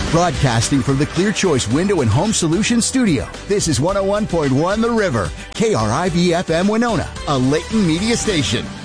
Broadcasting from the Clear Choice Window and Home Solutions studio, this is 101.1 The River, KRIV-FM Winona, a Layton media station.